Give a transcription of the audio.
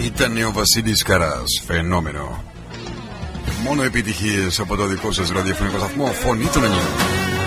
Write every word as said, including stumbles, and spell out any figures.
Ήταν ο Βασίλης Καράς, φαινόμενο. Μόνο επιτυχίες από το δικό σας ραδιοφωνικό σταθμό Φωνή των Ελλήνων.